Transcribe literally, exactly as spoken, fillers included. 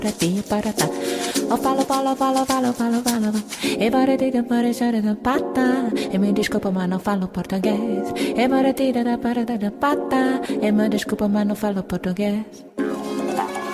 pra ti, para tá. Eu falo, falo, falo, falo, falo, falo. E para ti, para chora da pata. E me desculpa, mas não falo português. E para ti, da para da pata. E me desculpa, mas não falo português.